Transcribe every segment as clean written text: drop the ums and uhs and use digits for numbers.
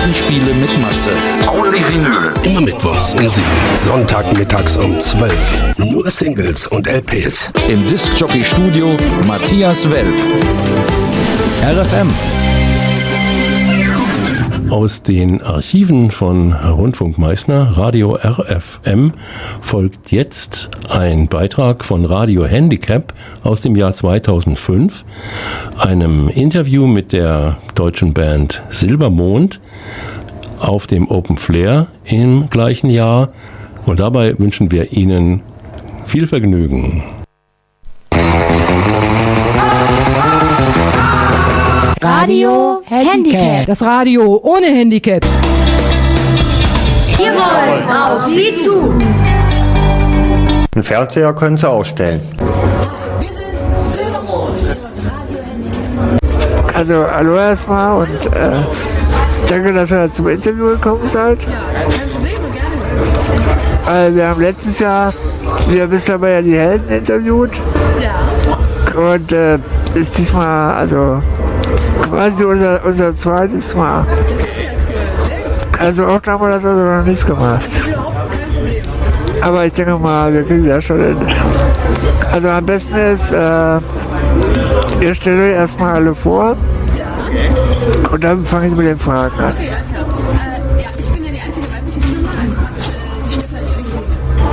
Plattenspiele mit Matze. Only Vinyl. Immer mittwochs um 7, Sonntagmittags um 12. Nur Singles und LPs. Im Discjockey Studio Matthias Welp. RFM. Aus den Archiven von Rundfunk Meißner, Radio RFM, folgt jetzt ein Beitrag von Radio Handicap aus dem Jahr 2005, einem Interview mit der deutschen Band Silbermond auf dem Open Flair im gleichen Jahr. Und dabei wünschen wir Ihnen viel Vergnügen. Radio Handicap. Das Radio ohne Handicap. Wir wollen auf Sie zu. Einen Fernseher können Sie ausstellen. Wir sind Silbermond. Radio Handicap. Also, hallo erstmal und danke, dass ihr zum Interview gekommen seid. Ja, kein Problem, gerne. Wir haben letztes Jahr, wir bis dabei ja die Helden interviewt. Ja. Und ist diesmal, also quasi unser zweites Mal. Das ist ja cool. Sehr gut. Also oft haben wir das also noch nicht gemacht. Das ist überhaupt kein Problem. Aber ich denke mal, wir kriegen das schon hin. Also am besten ist, ihr stellt euch erstmal alle vor. Ja. Und dann fange ich mit den Fragen an. Okay, alles klar. Ja, ich bin ja die einzige weibliche Stimme, also praktisch die Stefanie und ich singe.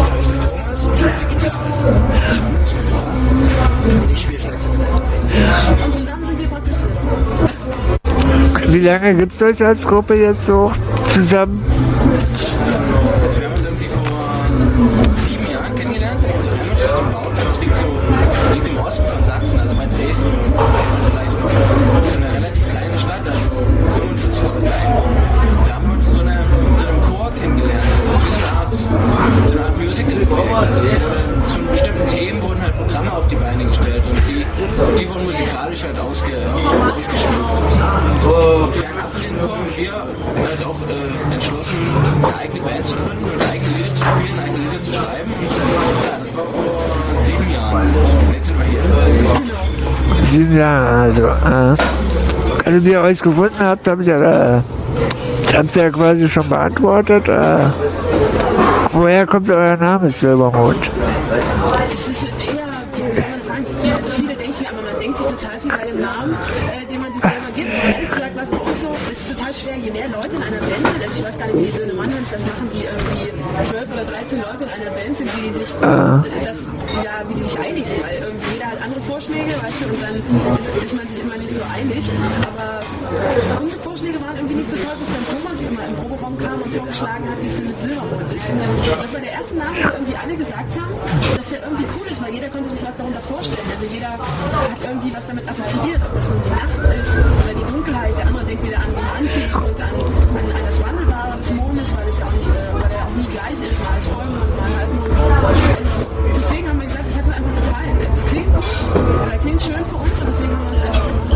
Und zusammen sind wir praktisch Silbermond. Wie lange gibt es euch als Gruppe jetzt so zusammen? Also wir haben uns irgendwie vor 7 Jahren kennengelernt in der Heimatstadt im Bautzen. Das liegt im Osten von Sachsen, also bei Dresden. Und das ist eine relativ kleine Stadt, also 45.000 Einwohner. Da haben wir uns in so einem Chor kennengelernt. Also so eine Art Musical-Projekt. Also zu bestimmten Themen wurden halt Programme auf die Beine gestellt und die wurden musikalisch halt ausgeschmückt. Und fernab von dem Chor haben wir halt auch entschlossen, eine eigene Band zu gründen und eigene Lieder zu spielen, eigene Lieder zu schreiben. Und ja, das war vor 7 Jahren. Und jetzt sind wir hier. 7 Jahre, also. Also wie ihr euch gefunden habt, habt ihr ja quasi schon beantwortet. Woher kommt euer Name Silbermond? Das ist eher, wie soll man das sagen? Also viele denken, aber man denkt sich total viel bei dem Namen, den man sich selber gibt. Ehrlich gesagt war es bei uns so, es ist total schwer, je mehr Leute in einer Band sind, also ich weiß gar nicht, wie die Söhne Mannheims das machen, die irgendwie 12 oder 13 Leute in einer Band sind, wie die sich, wie die sich einigen, weil irgendwie jeder hat andere Vorschläge, weißt du, und dann ist man sich immer nicht so einig, aber unsere Vorschläge waren irgendwie nicht so toll, bis dann Thomas immer im Proberaum kam und vorgeschlagen hat, wie es mit Silbermond ist. Das war der erste Name, wo irgendwie alle gesagt haben, dass der irgendwie cool ist, weil jeder konnte sich was darunter vorstellen. Also jeder hat irgendwie was damit assoziiert, ob das nun die Nacht ist oder die Dunkelheit. Der andere denkt wieder an Romantik und an das Wandelbare des Mondes, weil es ja auch nicht, weil der auch nie gleich ist, mal als Vollmond, mal Halbmond. Also deswegen haben wir gesagt, es hat uns einfach gefallen. Es klingt gut, oder klingt schön für uns und deswegen haben wir es einfach gemacht.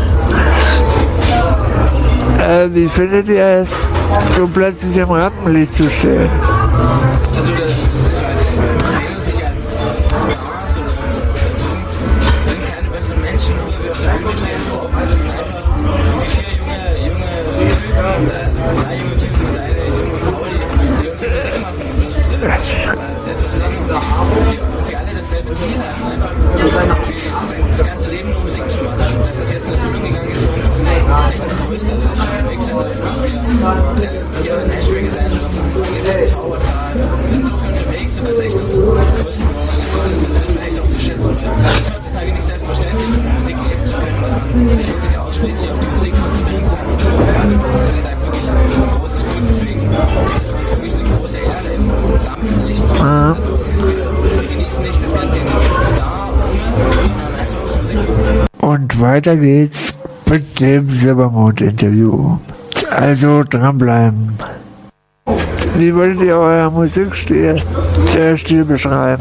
Wie findet ihr es, so plötzlich im Rampenlicht zu stehen? Also wir sehen uns nicht als Stars oder wir sind keine besseren Menschen, nur weil wir auf der Bühne stehen. Wir sind einfach wie 4 junge Typen, also 3 junge Typen und eine junge Frau, die irgendwie Musik machen. Und das etwas länger und wir alle dasselbe Ziel haben, einfach das ganze Leben nur Musik zu machen. Und dass das jetzt in Erfüllung gegangen ist für uns, das ist echt das Größte. Also das wird kein Weg sein, was wir hier in Nashville gesehen haben, Taubertal. Wir sind so viel unterwegs und das ist echt das Größte für uns. Das wissen wir echt auch zu schätzen. Es ist heutzutage nicht selbstverständlich, von Musik leben zu können, dass man sich wirklich ausschließlich auf die Musik konzentrieren kann. Das ist halt wirklich ein großes Glück. Deswegen ist es für uns wirklich eine große Ehre, im Rampenlicht zu stehen. Also wir genießen nicht den Star, sondern einfach das Musik machen. Und weiter geht's mit dem Silbermond-Interview. Also dranbleiben. Wie würdet ihr euer Musikstil beschreiben?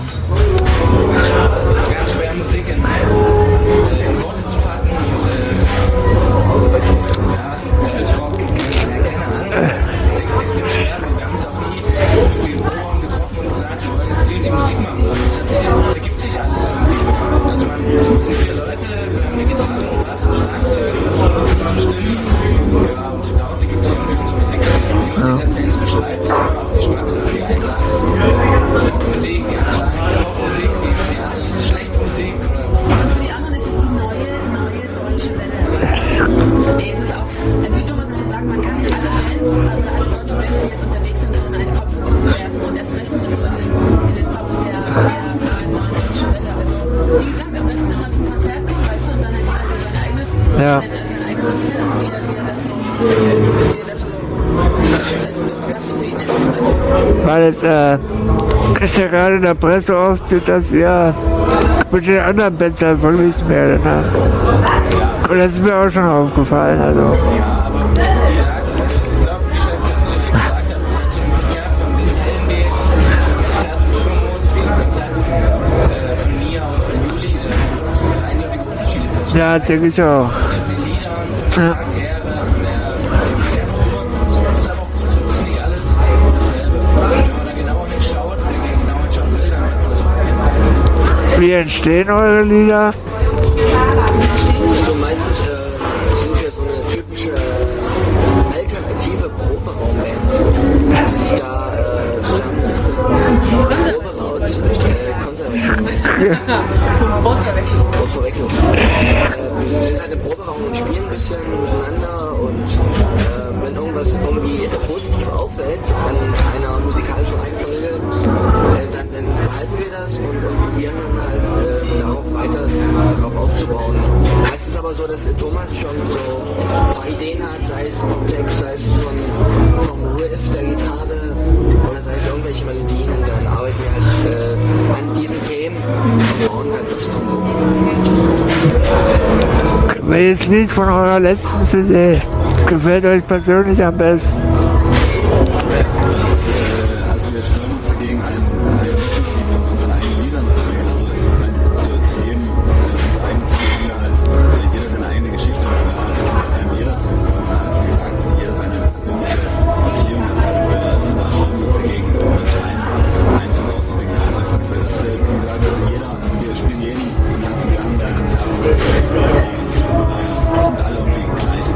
Ganz schwer, Musik in Worte zu fassen. Rock, keine Ahnung. Extrem schwer. Wir haben uns auch nie irgendwie im Proberaum getroffen und gesagt, wir wollen jetzt die Musik machen. Das ergibt sich alles irgendwie. Also man sind 4 Leute, wir haben eine Gitarre und Bass und Schlagzeug und 5 Stimmen. Ja, und daraus ergibt sich irgendwie unsere Musik. man den letztendlich beschreibt, ist immer auch Geschmackssache. Die einen sagen, das ist Musik, die anderen sagen, es ist Popmusik, die anderen, es ist schlechte Musik. Und für die anderen ist es die neue deutsche Welle. Nee, es ist auch, also wie Thomas es schon sagt, man kann nicht alle Bands, oder alle deutschen Bands, die jetzt unterwegs sind, so in einen Topf werfen und erst recht nicht so in den Topf der neuen deutschen Welle. Also, wie gesagt, am besten immer zum Konzert kommen, weißt du, und dann hat jeder so sein eigenes Empfinden, wie er das so, was für ihn ist. Weil es ist ja gerade in der Presse oft, dass ja mit den anderen Bands halt verglichen werden. Ne? Und das ist mir auch schon aufgefallen. Also. Ja, aber wie gesagt, ich glaube, wie ich gesagt habe, zu einem Konzert von diesen Hellen geht, zu einem Konzert von Übermut, zu einem Konzert von Nia und von Juli, das sind eindeutige Unterschiede feststellen. Ja, denke ich auch. Von den Liedern, von den Charakteren, von der ist einfach so, ist aber auch gut so, ist nicht alles dasselbe. Wenn man da genauer hinschaut, wenn man genauer hinschauen will, dann kann man das auch erkennen. Wie entstehen eure Lieder? Also meistens sind wir so eine typische alternative Proberaumband, die sich da zusammen Proberaut, konservativ. Wortverwechslung. Wir sind halt im Proberaum und spielen ein bisschen miteinander und wenn irgendwas irgendwie positiv auffällt an einer musikalischen Reihenfolge, dann behalten wir das und probieren dann halt darauf aufzubauen. Es ist aber so, dass Thomas schon so ein paar Ideen hat, sei es vom Text, sei es vom Riff der Gitarre oder sei es irgendwelche Melodien. Dann arbeiten wir halt an diesen Themen und bauen halt was drumherum. Welches Lied von eurer letzten CD gefällt euch persönlich am besten? Also wir stellen uns dagegen ein Lieblingslied von unseren eigenen Liedern zu wählen. Also zu jedem unserer eigenen Songs haben wir halt jeder seine eigene Geschichte und von daher gefällt einem jeder Song. Wie gesagt, jeder seine persönliche Beziehung dazu. Von daher stellen wir uns dagegen, mit einen Song auszuwählen, der zum besten gefällt. Das ist, wie gesagt, also wir spielen jeden von ganzen Jahren der Konzerte. Wir sind alle irgendwie gleich.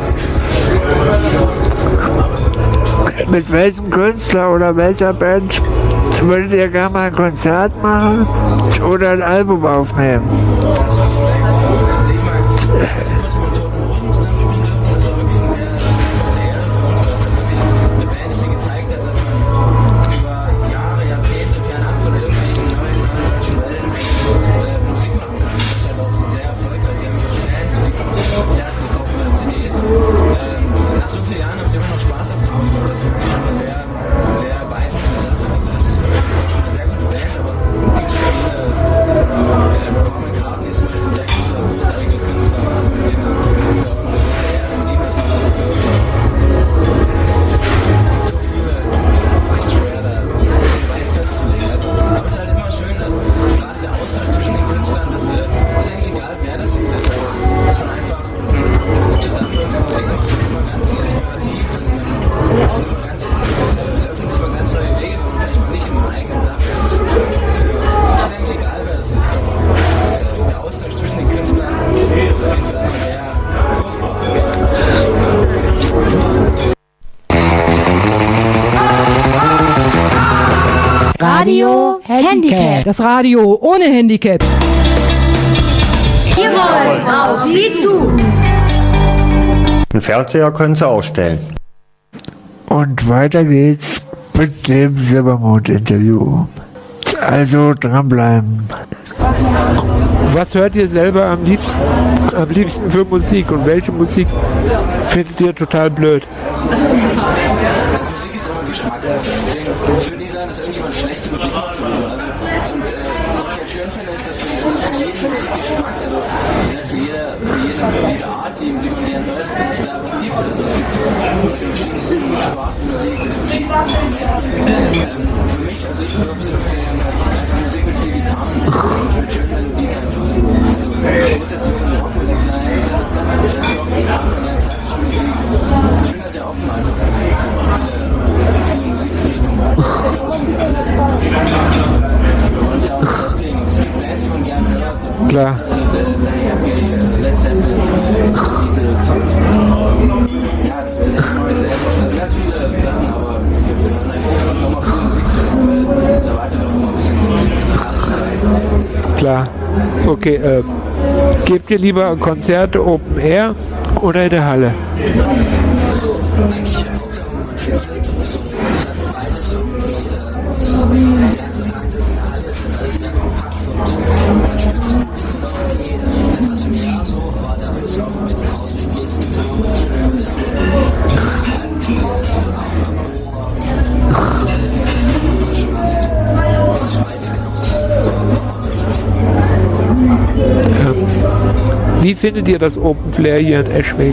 Mit welchem Künstler oder welcher Band würdet ihr gerne mal ein Konzert machen oder ein Album aufnehmen? Also ich mag kurz mit Toten Hosen zusammenspielen dürfen. Das war wirklich eine große Ehre für uns, weil es halt wirklich eine Band ist, die gezeigt hat, dass man über Jahre, Jahrzehnte fernab von irgendwelchen neuen deutschen Wellen Musik machen kann. Das ist halt auch sehr erfolgreich. Sie haben ihre Fans, sie kommen zu Konzerten, die kaufen ihre CDs. Nach so vielen Jahren haben sie immer noch Spaß auf der Aufnahme. Das ist wirklich schon eine sehr, sehr beeindruckende Sache. Also das ist schon eine sehr gute Band, aber es gibt so viele Paul McCartney ist zum Beispiel ein sehr großartiger Künstler, also mit dem ist auch eine große Ehre, mit ihm erstmal auszuführen. Es gibt so viele, echt schwer da weit festzulegen. Aber es ist halt immer schön, gerade der Austausch zwischen den Künstlern, das ist eigentlich egal, wer das ist, aber dass man einfach zusammen Musik macht, das ist immer ganz inspirativ und es öffnet immer ganz neue Wege und vielleicht mal nicht in einer eigenen Sache. Das ist eigentlich egal, wer das ist, aber der Austausch zwischen den Künstlern ist auf jeden Fall immer sehr fruchtbar. Radio Handicap. Das Radio ohne Handicap. Wir wollen auf Sie zu. Einen Fernseher können Sie ausstellen. Und weiter geht's mit dem Silbermond-Interview. Also dranbleiben. Was hört ihr selber am liebsten für Musik und welche Musik findet ihr total blöd? Also Musik ist immer Geschmackssache, deswegen ich würde nicht sagen, dass irgendjemand schlechte Musik macht oder so. Was ich halt schön finde, ist, dass für jeden Musikgeschmack, also für jede Art, die man gerne hört, dass es da was gibt. Also es gibt aus den verschiedensten Sparten Musik mit den verschiedensten Instrumenten. Für mich, also ich höre persönlich einfach Musik mit viel Gitarren und mit schönen Melodien einfach. Also es muss jetzt so eine Rockmusik sein, es kann auch ganz viel klassische Musik. Ich bin da sehr offen einfach für viele Musikrichtungen. Wir wollen uns ja auch nicht festlegen. Es gibt Bands, die man gerne hört. Klar. The Happy, Led Zeppelin, Beatles, ja, Morris Ends, also ganz viele Sachen, aber klar. Okay, gebt ihr lieber Konzerte Open Air oder in der Halle? Also eigentlich Hauptsache man spielt, also es hat beides irgendwie was sehr interessant ist. In der Halle ist halt alles sehr kompakt und man spürt das Publikum irgendwie etwas mehr so, aber dafür ist auch mit dem Außenspiel, es gibt auch eine schöne Kulisse, Spiel ist auf Labor, das ist immer spannend. Es ist beides genauso schön für Wie findet ihr das Open Flair hier in Eschwege?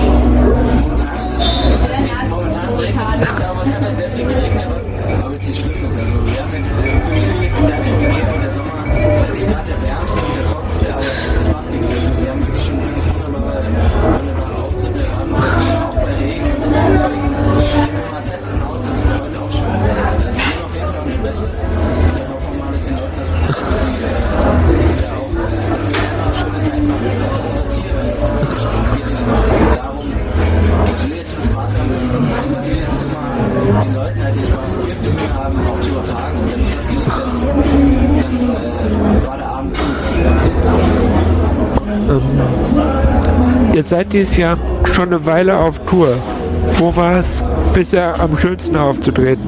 Ihr seid dieses Jahr schon eine Weile auf Tour. Wo war es bisher am schönsten aufzutreten?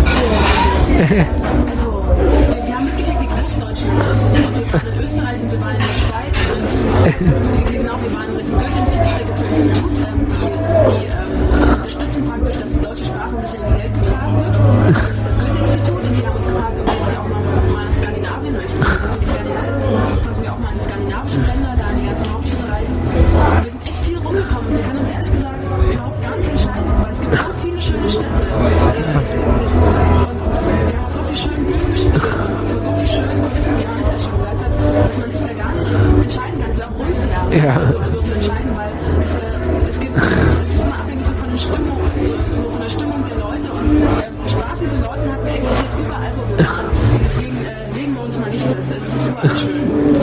Also, wir haben mitgekriegt, wie groß Deutschland ist. Und wir waren in Österreich und wir waren in der Schweiz. Und genau, wir waren mit dem Goethe-Institut, da gibt es ein Institut, die unterstützen praktisch, dass die deutsche Sprache ein bisschen in die Welt getragen wird. Das ist das Goethe-Institut und die haben uns gefragt, ob wir nicht auch mal nach Skandinavien möchten. Da sind konnten wir auch mal in die skandinavischen Länder, da an die ganzen Hauptstädte reisen. Wir sind echt viel rumgekommen. Wir können uns ehrlich gesagt überhaupt gar nicht entscheiden, weil es gibt so viele schöne Städte. Wir haben auch so viel schönen Bühnen gespielt und für so viel schönen Kulissen, wie Johannes erst schon gesagt hat, dass man sich da gar nicht entscheiden kann. Es wäre auch unfair, so zu entscheiden, weil es ist immer abhängig so von der Stimmung, der Leute und Spaß mit den Leuten hat mir existiert überall, wo wir waren. Deswegen legen wir uns mal nicht fest. Es ist überall schön.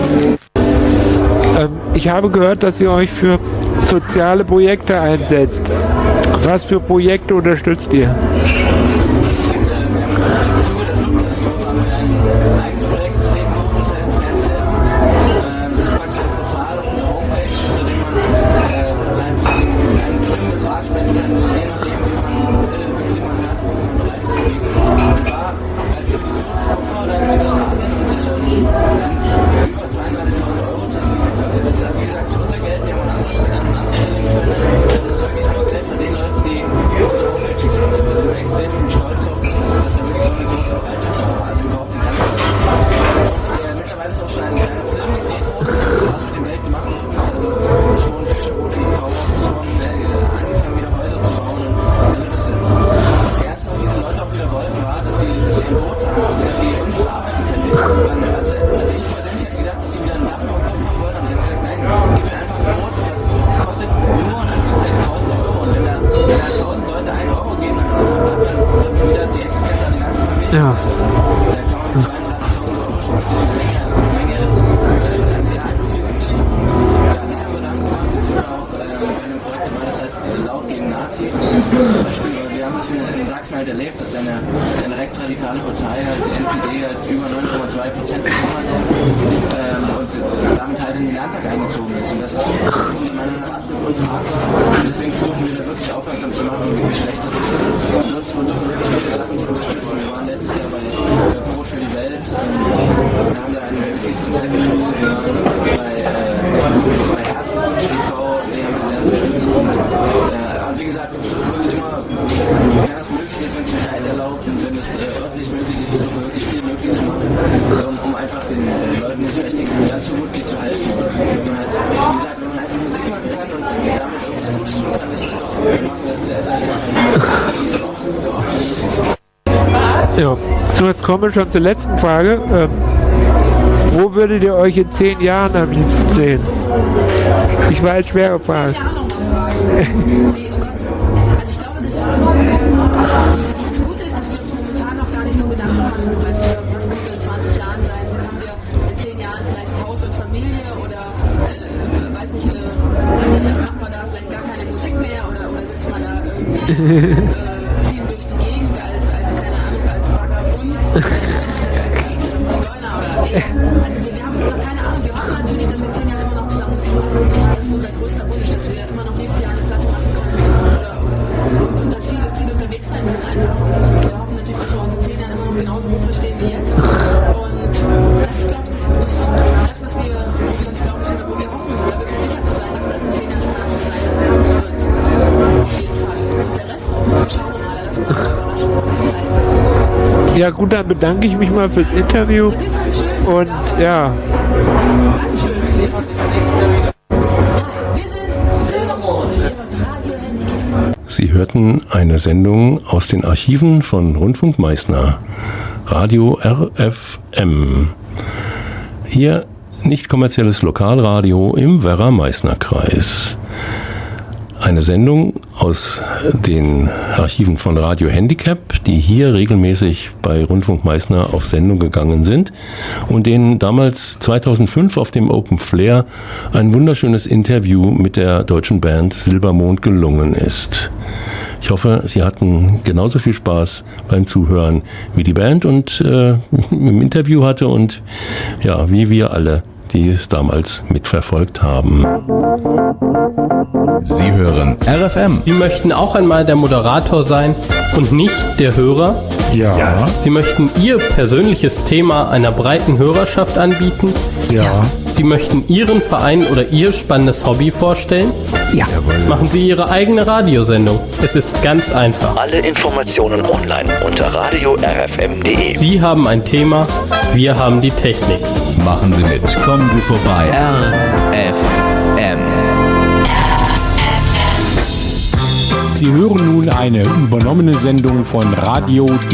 Ich habe gehört, dass ihr euch für soziale Projekte einsetzt. Was für Projekte unterstützt ihr? Ja, so jetzt kommen wir schon zur letzten Frage. Wo würdet ihr euch in 10 Jahren am liebsten sehen? Ich weiß, schwere Frage. Nee, oh Gott. Also ich glaube, das Gute ist, dass wir uns momentan noch gar nicht so Gedanken machen, weißt du, was könnte in 20 Jahren sein? Dann haben wir in 10 Jahren vielleicht Haus und Familie oder weiß nicht, machen wir da vielleicht gar keine Musik mehr oder sitzen wir da irgendwie ziehen durch die Gegend als keine Ahnung, als Vagabund, als Zigeuner oder also wir haben das muss man überraschen. Ja gut, dann bedanke ich mich mal fürs Interview. Und ja. Dankeschön. Wir sind Silbermond, Radio Handicap. Sie hörten eine Sendung aus den Archiven von Rundfunk Meißner, Radio RFM. Ihr nicht kommerzielles Lokalradio im Werra-Meißner-Kreis. Eine Sendung aus den Archiven von Radio Handicap, die hier regelmäßig bei Rundfunk Meißner auf Sendung gegangen sind und denen damals 2005 auf dem Open Flair ein wunderschönes Interview mit der deutschen Band Silbermond gelungen ist. Ich hoffe, Sie hatten genauso viel Spaß beim Zuhören wie die Band und im Interview hatte und ja, wie wir alle, die es damals mitverfolgt haben. Sie hören RFM. Sie möchten auch einmal der Moderator sein und nicht der Hörer? Ja. Sie möchten Ihr persönliches Thema einer breiten Hörerschaft anbieten? Ja. Sie möchten Ihren Verein oder Ihr spannendes Hobby vorstellen? Ja. Machen Sie Ihre eigene Radiosendung. Es ist ganz einfach. Alle Informationen online unter radio-rfm.de. Sie haben ein Thema, wir haben die Technik. Machen Sie mit, kommen Sie vorbei. RFM. Sie hören nun eine übernommene Sendung von Radio